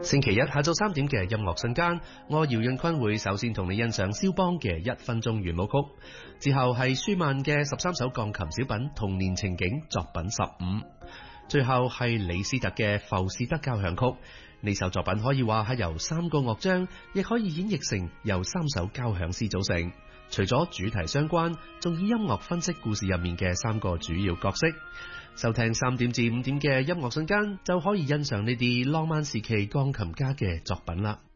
星期一下晝3點嘅音樂瞬間，我姚潤坤會首先同你欣賞肖邦嘅1分鐘圓舞曲，之後係舒曼嘅13首鋼琴小品童年情景作品15，最後係李斯特嘅浮士德交響曲。呢首作品可以話係由3個樂章，亦可以演繹成由3首交響詩組成。除咗主題相關，仲以音樂分析故事入面嘅3個主要角色。收聽3點至5點嘅音樂瞬間，就可以欣賞呢啲浪漫時期鋼琴家嘅作品啦。